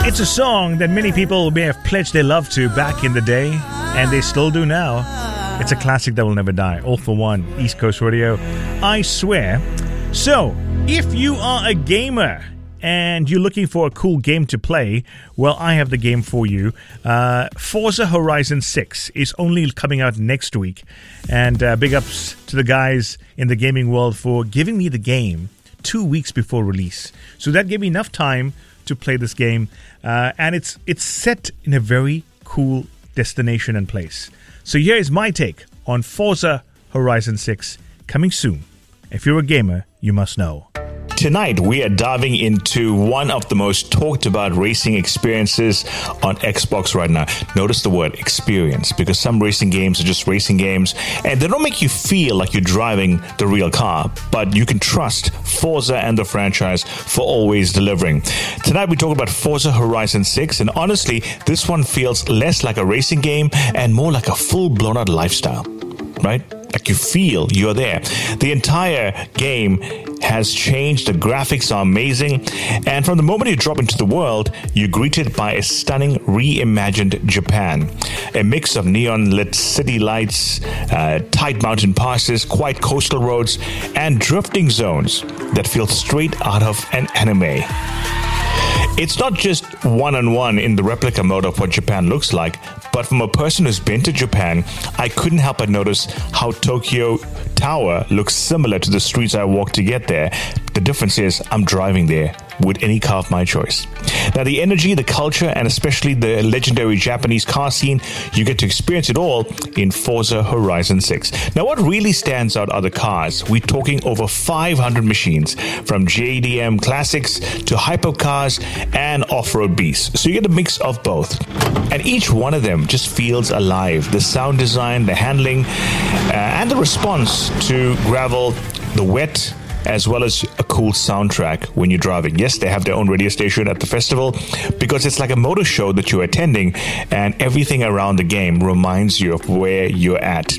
It's a song that many people may have pledged their love to back in the day, and they still do now. It's a classic that will never die. All for One, East Coast Radio, I swear. So, if you are a gamer and you're looking for a cool game to play, well, I have the game for you. Forza Horizon 6 is only coming out next week. And big ups to the guys in the gaming world for giving me the game 2 weeks before release. So that gave me enough time to play this game. And it's set in a very cool destination and place. So here is my take on Forza Horizon 6 coming soon. If you're a gamer, you must know. Tonight, we are diving into one of the most talked about racing experiences on Xbox right now. Notice the word experience, because some racing games are just racing games and they don't make you feel like you're driving the real car, but you can trust Forza and the franchise for always delivering. Tonight, we talk about Forza Horizon 6, and honestly, this one feels less like a racing game and more like a full-blown out lifestyle, right? Like you feel you're there. The entire game has changed. The graphics are amazing. And from the moment you drop into the world, you're greeted by a stunning reimagined Japan. A mix of neon-lit city lights, tight mountain passes, quiet coastal roads, and drifting zones that feel straight out of an anime. It's not just one-on-one in the replica mode of what Japan looks like, but from a person who's been to Japan, I couldn't help but notice how Tokyo Tower looks similar to the streets I walked to get there. The difference is I'm driving there with any car of my choice. Now, the energy, the culture, and especially the legendary Japanese car scene, you get to experience it all in Forza Horizon 6. Now, what really stands out are the cars. We're talking over 500 machines, from JDM classics to hypercars and off-road beasts. So you get a mix of both. And each one of them just feels alive. The sound design, the handling, and the response to gravel, the wet, as well as a cool soundtrack when you're driving. Yes, they have their own radio station at the festival because it's like a motor show that you're attending, and everything around the game reminds you of where you're at.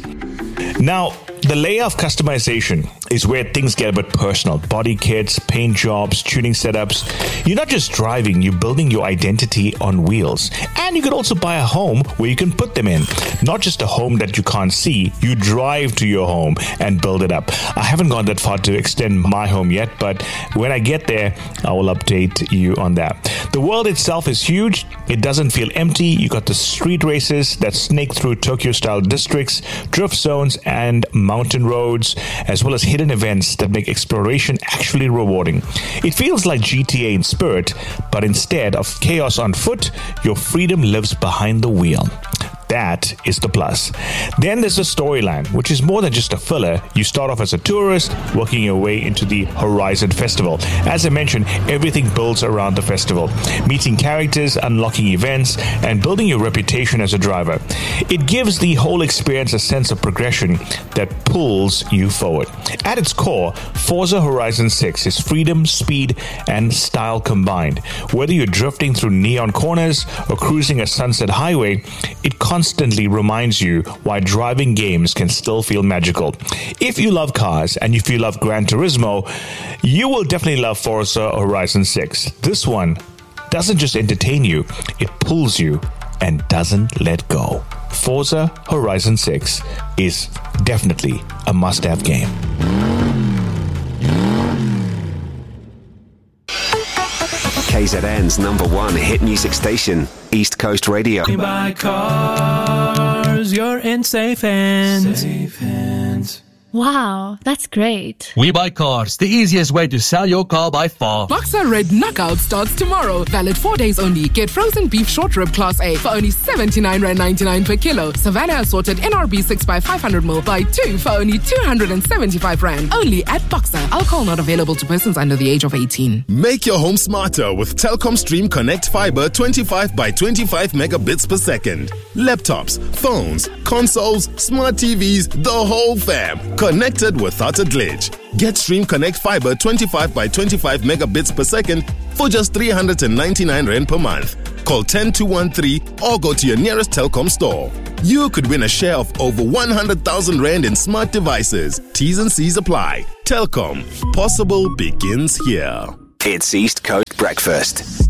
Now, the layer of customization is where things get a bit personal. Body kits, paint jobs, tuning setups. You're not just driving, you're building your identity on wheels. And you could also buy a home where you can put them in. Not just a home that you can't see. You drive to your home and build it up. I haven't gone that far to extend my home yet, but when I get there, I will update you on that. The world itself is huge. It doesn't feel empty. You got the street races that snake through Tokyo-style districts, drift zones, and mountain roads, as well as hidden events that make exploration actually rewarding. It feels like GTA in spirit, but instead of chaos on foot, your freedom lives behind the wheel. That is the plus. Then there's the storyline, which is more than just a filler. You start off as a tourist, working your way into the Horizon Festival. As I mentioned, everything builds around the festival. Meeting characters, unlocking events, and building your reputation as a driver. It gives the whole experience a sense of progression that pulls you forward. At its core, Forza Horizon 6 is freedom, speed, and style combined. Whether you're drifting through neon corners or cruising a sunset highway, it constantly reminds you why driving games can still feel magical. If you love cars and if you love Gran Turismo, you will definitely love Forza Horizon 6. This one doesn't just entertain you, it pulls you and doesn't let go. Forza Horizon 6 is definitely a must-have game. KZN's #1 hit music station, East Coast Radio. You buy cars, you're in safe hands. Safe hands. Wow, that's great. We Buy Cars, the easiest way to sell your car by far. Boxer Red Knockout starts tomorrow. Valid 4 days only. Get frozen beef short rib class A for only R79.99 per kilo. Savannah assorted NRB 6x500ml. Buy 2 for only R275. Only at Boxer. Alcohol not available to persons under the age of 18. Make your home smarter with Telkom Stream Connect Fiber 25 by 25 megabits per second. Laptops, phones, consoles, smart TVs, the whole fam. Connected without a glitch. Get Stream Connect Fiber 25 by 25 megabits per second for just R399 per month. Call 10213 or go to your nearest Telkom store. You could win a share of over 100,000 Rand in smart devices. T's and C's apply. Telkom. Possible begins here. It's East Coast Breakfast.